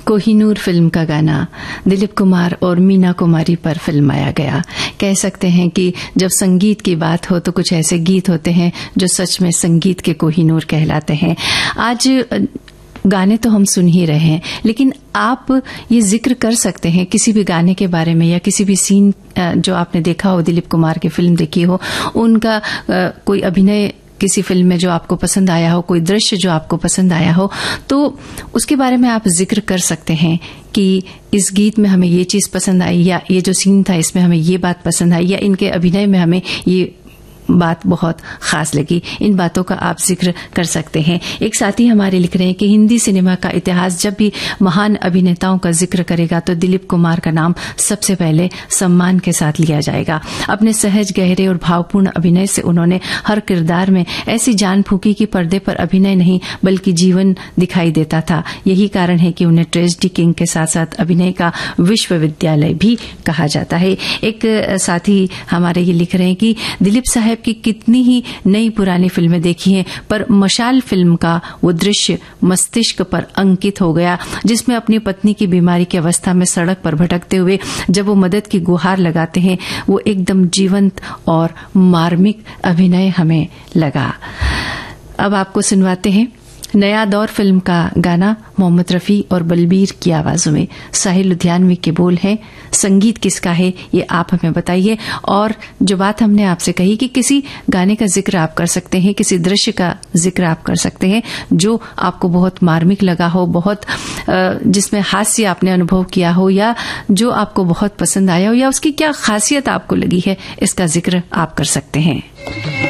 Kohinoor film का गाना दिलीप कुमार और मीना कुमारी पर फिल्माया गया। कह सकते हैं कि जब संगीत की बात हो तो कुछ ऐसे गीत होते हैं जो सच में संगीत के कोहिनूर कहलाते हैं। आज गाने तो हम सुन ही रहे हैं, लेकिन आप ये जिक्र कर सकते हैं किसी भी गाने के बारे में या किसी भी सीन जो आपने देखा हो, दिलीप कुमार की फिल्म देखी हो, उनका कोई अभिनय किसी फिल्म में जो आपको पसंद आया हो, कोई दृश्य जो आपको पसंद आया हो, तो उसके बारे में आप जिक्र कर सकते हैं कि इस गीत में हमें ये चीज पसंद आई, या ये जो सीन था इसमें हमें ये बात पसंद आई, या इनके अभिनय में हमें ये बात बहुत खास लगी। इन बातों का आप जिक्र कर सकते हैं। एक साथी हमारे लिख रहे हैं कि हिंदी सिनेमा का इतिहास जब भी महान अभिनेताओं का जिक्र करेगा तो दिलीप कुमार का नाम सबसे पहले सम्मान के साथ लिया जाएगा। अपने सहज, गहरे और भावपूर्ण अभिनय से उन्होंने हर किरदार में ऐसी जान फूंकी कि पर्दे पर अभिनय नहीं बल्कि जीवन दिखाई देता था। यही कारण है कि उन्हें ट्रेजेडी किंग के साथ साथ अभिनय का विश्वविद्यालय भी कहा जाता है। एक साथी हमारे ये लिख रहे हैं कि दिलीप साहब की कितनी ही नई पुरानी फिल्में देखी हैं, पर मशाल फिल्म का वो दृश्य मस्तिष्क पर अंकित हो गया, जिसमें अपनी पत्नी की बीमारी की अवस्था में सड़क पर भटकते हुए जब वो मदद की गुहार लगाते हैं, वो एकदम जीवंत और मार्मिक अभिनय हमें लगा। अब आपको सुनवाते हैं नया दौर फिल्म का गाना मोहम्मद रफी और बलबीर की आवाजों में। साहिल लुधियानवी के बोल हैं। संगीत किसका है ये आप हमें बताइए। और जो बात हमने आपसे कही कि किसी गाने का जिक्र आप कर सकते हैं, किसी दृश्य का जिक्र आप कर सकते हैं जो आपको बहुत मार्मिक लगा हो, बहुत जिसमें हास्य आपने अनुभव किया हो, या जो आपको बहुत पसंद आया हो, या उसकी क्या खासियत आपको लगी है, इसका जिक्र आप कर सकते हैं।